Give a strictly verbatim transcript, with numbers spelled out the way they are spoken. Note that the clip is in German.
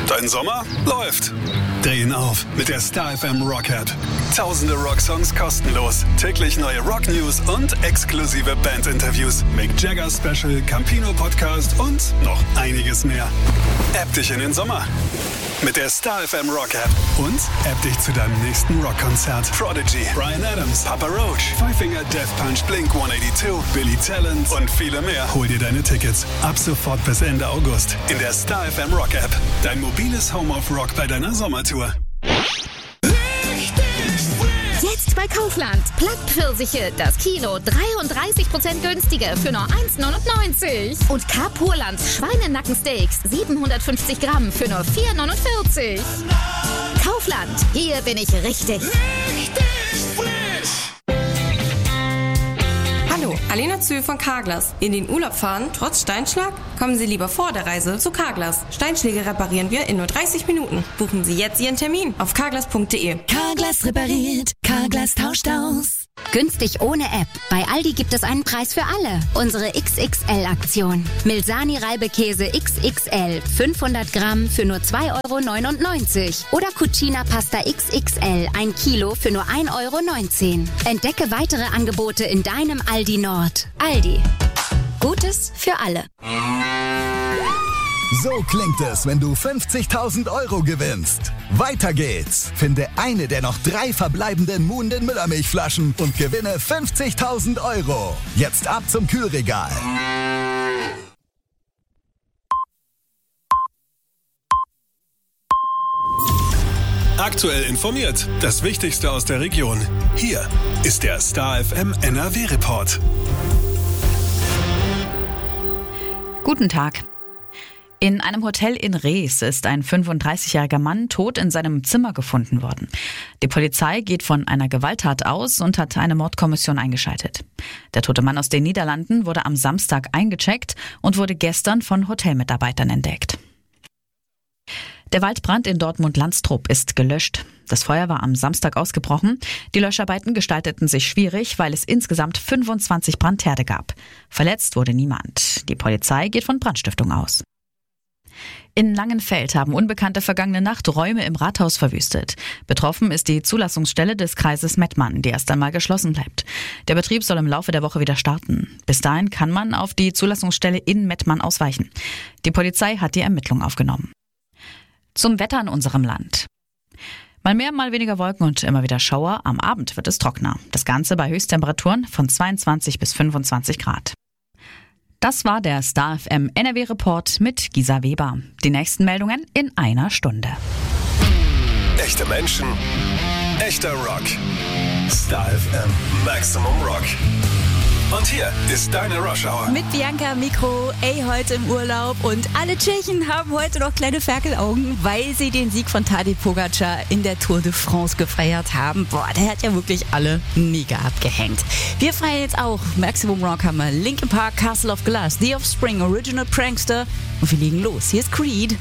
Dein Sommer läuft. Drehen auf mit der Star F M Rock App. Tausende Rocksongs kostenlos. Täglich neue Rock News und exklusive Bandinterviews. Mick Jagger Special, Campino Podcast und noch einiges mehr. App dich in den Sommer mit der Star F M Rock App. Und App dich zu deinem nächsten Rockkonzert. Prodigy, Bryan Adams, Papa Roach, Five Finger Death Punch, Blink hundertzweiundachtzig, Billy Talent und viele mehr. Hol dir deine Tickets ab sofort bis Ende August in der Star F M Rock App. Dein mobiles Home of Rock bei deiner Sommertour. Jetzt bei Kaufland. Plattpfirsiche, das Kilo dreiunddreißig Prozent günstiger für nur eins neunundneunzig. Und K-Purland Schweinenackensteaks siebenhundertfünfzig Gramm für nur vier neunundvierzig. Kaufland, hier bin ich richtig. Richtig frisch. Hallo, Alena Zühl von Carglass. In den Urlaub fahren, trotz Steinschlag? Kommen Sie lieber vor der Reise zu Carglass. Steinschläge reparieren wir in nur dreißig Minuten. Buchen Sie jetzt Ihren Termin auf carglass punkt de. Carglass repariert, Carglass tauscht aus. Günstig ohne App. Bei Aldi gibt es einen Preis für alle. Unsere X X L-Aktion. Milsani Reibekäse X X L. fünfhundert Gramm für nur zwei Euro neunundneunzig. Oder Cucina Pasta X X L. Ein Kilo für nur ein Euro neunzehn. Entdecke weitere Angebote in deinem Aldi Nord. Aldi. Gutes für alle. So klingt es, wenn du fünfzigtausend Euro gewinnst. Weiter geht's. Finde eine der noch drei verbleibenden Moon den Müllermilchflaschen und gewinne fünfzigtausend Euro. Jetzt ab zum Kühlregal. Aktuell informiert. Das Wichtigste aus der Region. Hier ist der Star F M N R W-Report. Guten Tag. In einem Hotel in Rees ist ein fünfunddreißigjähriger Mann tot in seinem Zimmer gefunden worden. Die Polizei geht von einer Gewalttat aus und hat eine Mordkommission eingeschaltet. Der tote Mann aus den Niederlanden wurde am Samstag eingecheckt und wurde gestern von Hotelmitarbeitern entdeckt. Der Waldbrand in Dortmund-Landstrup ist gelöscht. Das Feuer war am Samstag ausgebrochen. Die Löscharbeiten gestalteten sich schwierig, weil es insgesamt fünfundzwanzig Brandherde gab. Verletzt wurde niemand. Die Polizei geht von Brandstiftung aus. In Langenfeld haben Unbekannte vergangene Nacht Räume im Rathaus verwüstet. Betroffen ist die Zulassungsstelle des Kreises Mettmann, die erst einmal geschlossen bleibt. Der Betrieb soll im Laufe der Woche wieder starten. Bis dahin kann man auf die Zulassungsstelle in Mettmann ausweichen. Die Polizei hat die Ermittlung aufgenommen. Zum Wetter in unserem Land. Mal mehr, mal weniger Wolken und immer wieder Schauer. Am Abend wird es trockener. Das Ganze bei Höchsttemperaturen von zweiundzwanzig bis fünfundzwanzig Grad. Das war der Star F M N R W-Report mit Gisa Weber. Die nächsten Meldungen in einer Stunde. Echte Menschen, echter Rock. Star F M Maximum Rock. Und hier ist deine Rush Hour. Mit Bianca Mikro, ey, heute im Urlaub. Und alle Tschechen haben heute noch kleine Ferkelaugen, weil sie den Sieg von Tadej Pogačar in der Tour de France gefeiert haben. Boah, der hat ja wirklich alle mega abgehängt. Wir feiern jetzt auch. Maximum Rock haben wir Linkin Park, Castle of Glass, The Offspring, Original Prankster. Und wir legen los. Hier ist Creed.